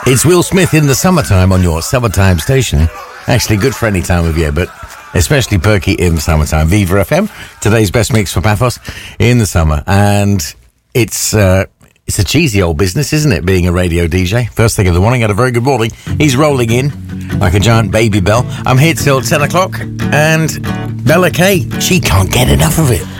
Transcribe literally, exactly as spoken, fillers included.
It's Will Smith in the summertime on your summertime station. Actually, good for any time of year, but especially perky in the summertime. Viva F M, today's best mix for Paphos in the summer. And it's uh, it's a cheesy old business, isn't it, being a radio D J? First thing of the morning, had a very good morning. He's rolling in like a giant baby bell. I'm here till ten o'clock, and Bella Kay, she can't get enough of it.